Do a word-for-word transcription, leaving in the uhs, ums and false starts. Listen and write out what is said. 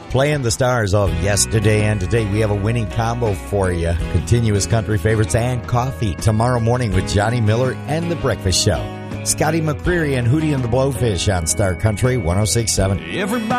Playing the stars of yesterday and today, we have a winning combo for you. Continuous country favorites and coffee tomorrow morning with Johnny Miller and The Breakfast Show. Scotty McCreery and Hootie and the Blowfish on Star Country one oh six point seven. Everybody